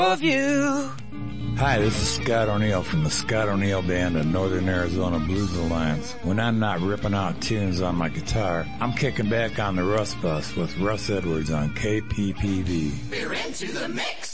of you. Hi, this is Scott O'Neill from the Scott O'Neill Band and Northern Arizona Blues Alliance. When I'm not ripping out tunes on my guitar, I'm kicking back on the Russ Bus with Russ Edwards on KPPV. We're into the mix.